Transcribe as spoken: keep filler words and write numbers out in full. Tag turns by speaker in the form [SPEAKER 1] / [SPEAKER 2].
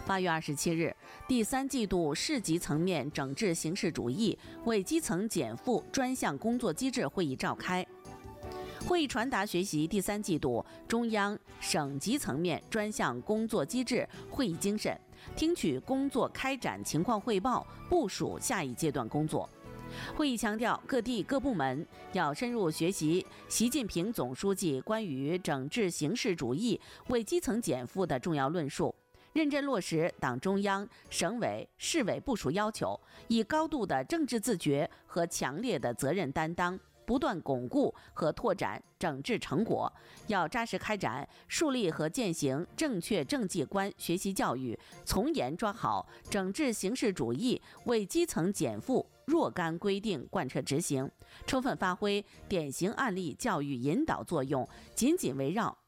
[SPEAKER 1] 八月二十七日，第三季度市级层面整治形式主义、为基层减负专项工作机制会议召开。会议传达学习第三季度中央、省级层面专项工作机制会议精神，听取工作开展情况汇报，部署下一阶段工作。会议强调，各地各部门要深入学习习近平总书记关于整治形式主义、为基层减负的重要论述，认真落实党中央、省委、市委部署要求，以高度的政治自觉和强烈的责任担当，不断巩固和拓展整治成果，要扎实开展树立和践行正确政绩观学习教育，从严抓好整治形式主义、为基层减负若干规定贯彻执行，充分发挥典型案例教育引导作用，紧紧围绕